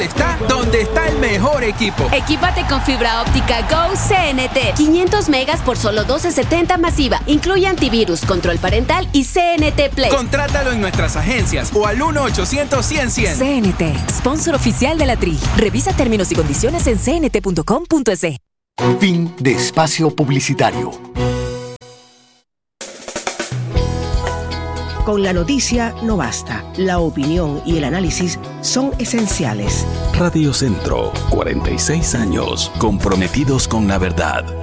dónde está? Donde está el mejor equipo. Equípate con fibra óptica Go CNT. 500 megas por solo $12.70 masiva. Incluye antivirus, control parental y CNT Play. Contrátalo en nuestras agencias o al 1-800-100-100. CNT, sponsor oficial de la Tri. Revisa términos y condiciones en cnt.com.es. Fin de espacio publicitario. Con la noticia no basta. La opinión y el análisis son esenciales. Radio Centro, 46 años comprometidos con la verdad.